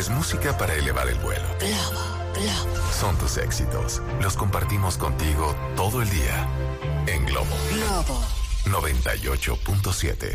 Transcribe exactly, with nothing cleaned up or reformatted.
Es música para elevar el vuelo. Globo, Globo. Son tus éxitos. Los compartimos contigo todo el día. En Globo. Globo. noventa y ocho punto siete.